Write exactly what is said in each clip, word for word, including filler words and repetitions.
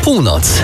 Północ.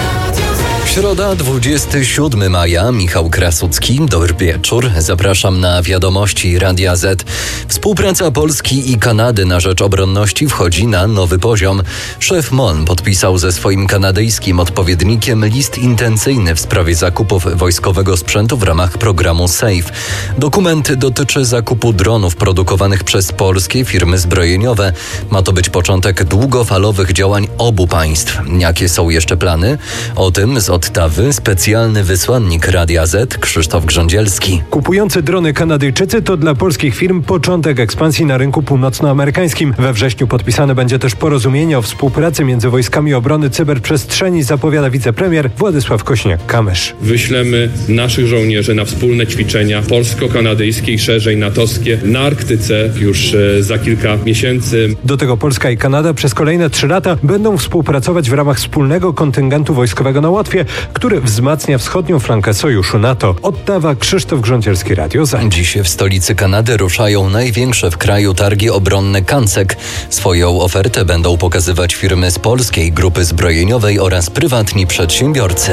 Środa, dwudziestego siódmego maja, Michał Krasucki. Dobry wieczór. Zapraszam na wiadomości Radia Z. Współpraca Polski i Kanady na rzecz obronności wchodzi na nowy poziom. Szef M O N podpisał ze swoim kanadyjskim odpowiednikiem list intencyjny w sprawie zakupów wojskowego sprzętu w ramach programu SAFE. Dokument dotyczy zakupu dronów produkowanych przez polskie firmy zbrojeniowe. Ma to być początek długofalowych działań obu państw. Jakie są jeszcze plany? O tym z Ottawy specjalny wysłannik Radia Z Krzysztof Grządzielski. Kupujący drony Kanadyjczycy to dla polskich firm początek ekspansji na rynku północnoamerykańskim. We wrześniu podpisane będzie też porozumienie o współpracy między wojskami obrony cyberprzestrzeni, zapowiada wicepremier Władysław Kośniak-Kamysz. Wyślemy naszych żołnierzy na wspólne ćwiczenia polsko-kanadyjskie i szerzej natowskie na Arktyce już e, za kilka miesięcy. Do tego Polska i Kanada przez kolejne trzy lata będą współpracować w ramach wspólnego kontyngentu wojskowego na Łotwie, który wzmacnia wschodnią flankę sojuszu NATO. Ottawa, Krzysztof Grządzielski, Radio Z. Dziś w stolicy Kanady ruszają największe w kraju targi obronne Kancek. Swoją ofertę będą pokazywać firmy z polskiej grupy zbrojeniowej oraz prywatni przedsiębiorcy.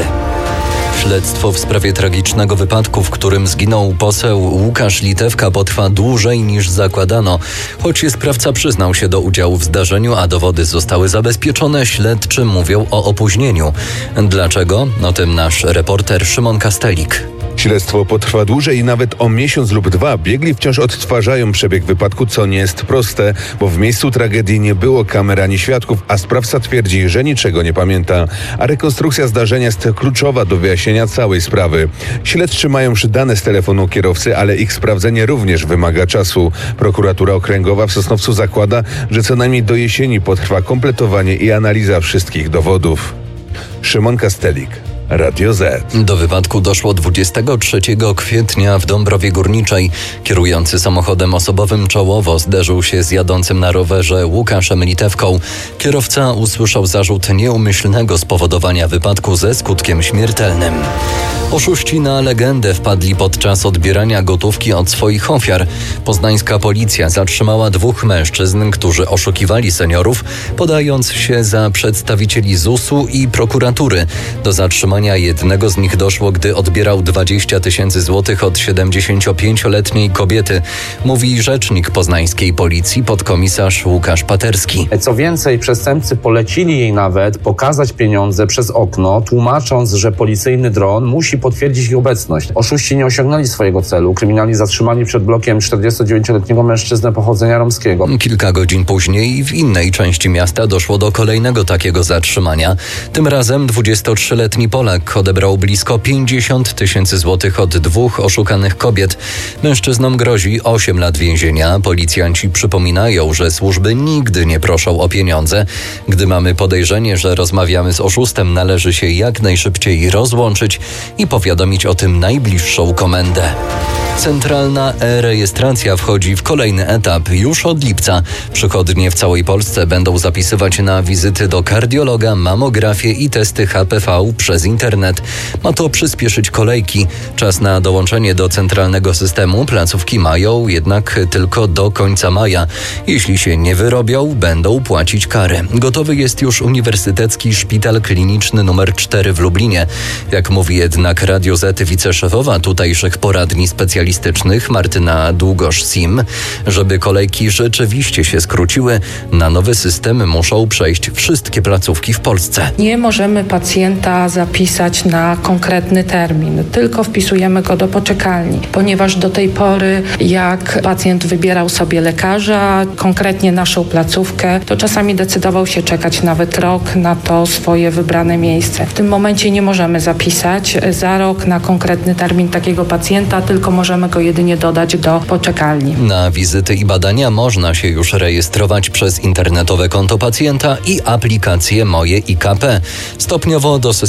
Śledztwo w sprawie tragicznego wypadku, w którym zginął poseł Łukasz Litewka, potrwa dłużej niż zakładano. Choć sprawca przyznał się do udziału w zdarzeniu, a dowody zostały zabezpieczone, śledczy mówią o opóźnieniu. Dlaczego? O tym nasz reporter Szymon Kastelik. Śledztwo potrwa dłużej i nawet o miesiąc lub dwa. Biegli wciąż odtwarzają przebieg wypadku, co nie jest proste, bo w miejscu tragedii nie było kamer ani świadków, a sprawca twierdzi, że niczego nie pamięta. A rekonstrukcja zdarzenia jest kluczowa do wyjaśnienia całej sprawy. Śledczy mają już dane z telefonu kierowcy, ale ich sprawdzenie również wymaga czasu. Prokuratura Okręgowa w Sosnowcu zakłada, że co najmniej do jesieni potrwa kompletowanie i analiza wszystkich dowodów. Szymon Kastelik, Radio Z. Do wypadku doszło dwudziestego trzeciego kwietnia w Dąbrowie Górniczej. Kierujący samochodem osobowym czołowo zderzył się z jadącym na rowerze Łukaszem Litewką. Kierowca usłyszał zarzut nieumyślnego spowodowania wypadku ze skutkiem śmiertelnym. Oszuści na legendę wpadli podczas odbierania gotówki od swoich ofiar. Poznańska policja zatrzymała dwóch mężczyzn, którzy oszukiwali seniorów, podając się za przedstawicieli zusu i prokuratury. Do zatrzymania jednego z nich doszło, gdy odbierał dwadzieścia tysięcy złotych od siedemdziesięciopięcioletniej kobiety, mówi rzecznik poznańskiej policji podkomisarz Łukasz Paterski. Co więcej, przestępcy polecili jej nawet pokazać pieniądze przez okno, tłumacząc, że policyjny dron musi potwierdzić ich obecność. Oszuści nie osiągnęli swojego celu. Kryminalni zatrzymali przed blokiem czterdziestodziewięcioletniego mężczyznę pochodzenia romskiego. Kilka godzin później w innej części miasta doszło do kolejnego takiego zatrzymania. Tym razem dwudziestotrzyletni Polak odebrał blisko pięćdziesiąt tysięcy złotych od dwóch oszukanych kobiet. Mężczyznom grozi osiem lat więzienia. Policjanci przypominają, że służby nigdy nie proszą o pieniądze. Gdy mamy podejrzenie, że rozmawiamy z oszustem, należy się jak najszybciej rozłączyć i powiadomić o tym najbliższą komendę. Centralna e-rejestracja wchodzi w kolejny etap. Już od lipca przychodnie w całej Polsce będą zapisywać na wizyty do kardiologa, mamografię i testy H P V przez internet. Ma to przyspieszyć kolejki. Czas na dołączenie do centralnego systemu placówki mają jednak tylko do końca maja. Jeśli się nie wyrobią, będą płacić karę. Gotowy jest już Uniwersytecki Szpital Kliniczny numer cztery w Lublinie. Jak mówi jednak Radio Z wiceszefowa tutejszych poradni specjalistycznych Martyna Długosz-Sim, żeby kolejki rzeczywiście się skróciły, na nowy system muszą przejść wszystkie placówki w Polsce. Nie możemy pacjenta zapisać na konkretny termin, tylko wpisujemy go do poczekalni, ponieważ do tej pory jak pacjent wybierał sobie lekarza, konkretnie naszą placówkę, to czasami decydował się czekać nawet rok na to swoje wybrane miejsce. W tym momencie nie możemy zapisać za rok na konkretny termin takiego pacjenta, tylko możemy go jedynie dodać do poczekalni. Na wizyty i badania można się już rejestrować przez internetowe konto pacjenta i aplikację Moje I K P. Stopniowo do systemu dołącza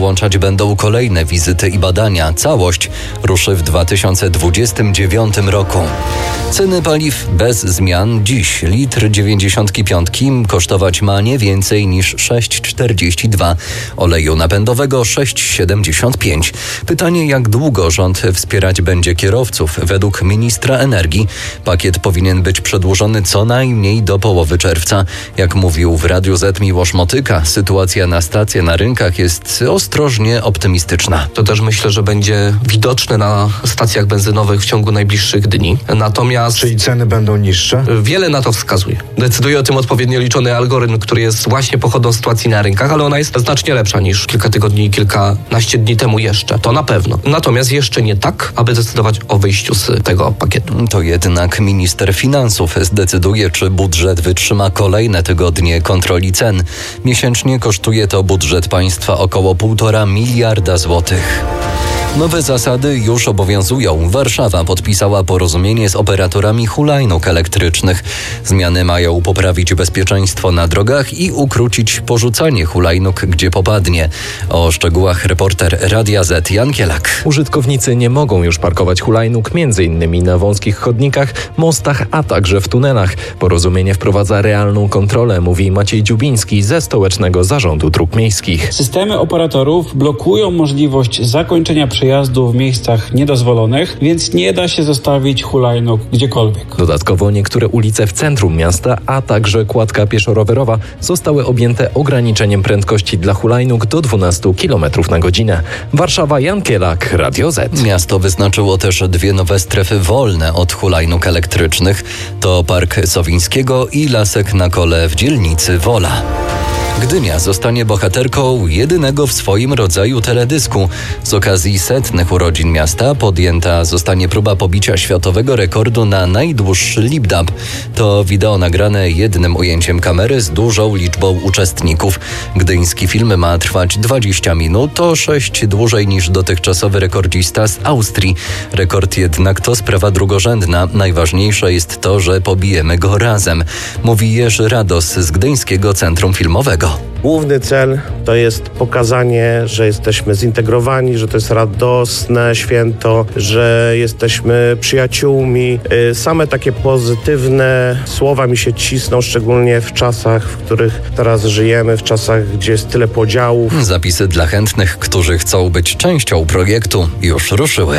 dołączać będą kolejne wizyty i badania. Całość ruszy w dwa tysiące dwudziestym dziewiątym roku. Ceny paliw bez zmian. Dziś litr dziewięćdziesiątki piątki kosztować ma nie więcej niż sześć czterdzieści dwa. Oleju napędowego sześć siedemdziesiąt pięć. Pytanie, jak długo rząd wspierać będzie kierowców? Według ministra energii pakiet powinien być przedłużony co najmniej do połowy czerwca. Jak mówił w Radiu Z Miłosz Motyka, sytuacja na stacje, na rynkach jest ostrożnie optymistyczna. To też myślę, że będzie widoczne na stacjach benzynowych w ciągu najbliższych dni. Natomiast Czyli ceny będą niższe? Wiele na to wskazuje. Decyduje o tym odpowiednio liczony algorytm, który jest właśnie pochodną sytuacji na rynkach, ale ona jest znacznie lepsza niż kilka tygodni, kilkanaście dni temu jeszcze. To na pewno. Natomiast jeszcze nie tak, aby decydować o wyjściu z tego pakietu. To jednak minister finansów zdecyduje, czy budżet wytrzyma kolejne tygodnie kontroli cen. Miesięcznie kosztuje to budżet państwa około półtora miliarda złotych. Nowe zasady już obowiązują. Warszawa podpisała porozumienie z operatorami hulajnóg elektrycznych. Zmiany mają poprawić bezpieczeństwo na drogach i ukrócić porzucanie hulajnóg, gdzie popadnie. O szczegółach reporter Radia Z Jan Kielak. Użytkownicy nie mogą już parkować hulajnóg m.in. na wąskich chodnikach, mostach, a także w tunelach. Porozumienie wprowadza realną kontrolę, mówi Maciej Dziubiński ze Stołecznego Zarządu Dróg Miejskich. Systemy operatorów blokują możliwość zakończenia przejazdu w miejscach niedozwolonych, więc nie da się zostawić hulajnóg gdziekolwiek. Dodatkowo niektóre ulice w centrum miasta, a także kładka pieszo-rowerowa zostały objęte ograniczeniem prędkości dla hulajnóg do dwanaście kilometrów na godzinę. Warszawa, Jan Kielak, Radio Z. Miasto wyznaczyło też dwie nowe strefy wolne od hulajnóg elektrycznych. To Park Sowińskiego i Lasek na Kole w dzielnicy Wola. Gdynia zostanie bohaterką jedynego w swoim rodzaju teledysku. Z okazji setnych urodzin miasta podjęta zostanie próba pobicia światowego rekordu na najdłuższy lip-dub. To wideo nagrane jednym ujęciem kamery z dużą liczbą uczestników. Gdyński film ma trwać dwadzieścia minut, to sześć dłużej niż dotychczasowy rekordzista z Austrii. Rekord jednak to sprawa drugorzędna. Najważniejsze jest to, że pobijemy go razem, mówi Jerzy Rados z Gdyńskiego Centrum Filmowego. Główny cel to jest pokazanie, że jesteśmy zintegrowani, że to jest radosne święto, że jesteśmy przyjaciółmi. Same takie pozytywne słowa mi się cisną, szczególnie w czasach, w których teraz żyjemy, w czasach, gdzie jest tyle podziałów. Zapisy dla chętnych, którzy chcą być częścią projektu, już ruszyły.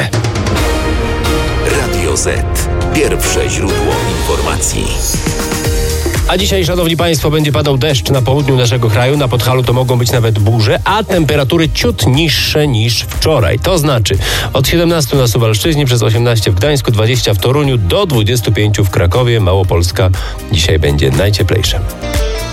Radio Z. Pierwsze źródło informacji. A dzisiaj, szanowni państwo, będzie padał deszcz na południu naszego kraju. Na Podhalu to mogą być nawet burze, a temperatury ciut niższe niż wczoraj. To znaczy od siedemnastu na Suwalszczyźnie, przez osiemnaście w Gdańsku, dwadzieścia w Toruniu, do dwudziestu pięciu w Krakowie. Małopolska dzisiaj będzie najcieplejsza.